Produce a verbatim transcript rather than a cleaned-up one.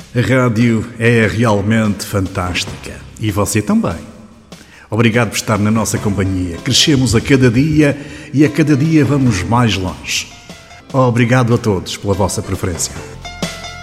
A rádio é realmente fantástica. E você também. Obrigado por estar na nossa companhia. Crescemos a cada dia e a cada dia vamos mais longe. Obrigado a todos pela vossa preferência.